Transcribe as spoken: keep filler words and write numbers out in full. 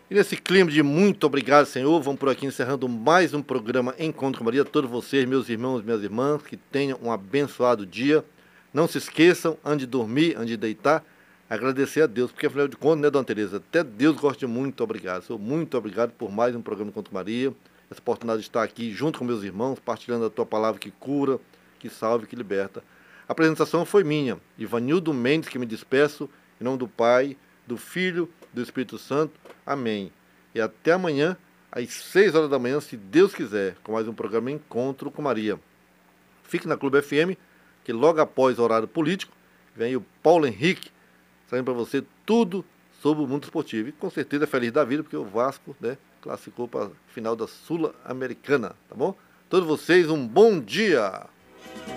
E nesse clima de muito obrigado, Senhor, vamos por aqui encerrando mais um programa Encontro com Maria. Todos vocês, meus irmãos e minhas irmãs, que tenham um abençoado dia. Não se esqueçam, antes de dormir, antes de deitar, agradecer a Deus, porque afinal de contas, né, Dona Tereza, até Deus gosta de muito obrigado. Senhor, muito obrigado por mais um programa Encontro com Maria. Essa oportunidade de estar aqui junto com meus irmãos, partilhando a tua palavra que cura, que salve, que liberta. A apresentação foi minha, Ivanildo Mendes, que me despeço, em nome do Pai, do Filho, do Espírito Santo. Amém. E até amanhã, às seis horas da manhã, se Deus quiser, com mais um programa Encontro com Maria. Fique na Clube F M, que logo após o horário político, vem o Paulo Henrique, trazendo para você tudo sobre o mundo esportivo. E com certeza é feliz da vida, porque o Vasco, né, classificou para a final da Sul-Americana, tá bom? Todos vocês, um bom dia!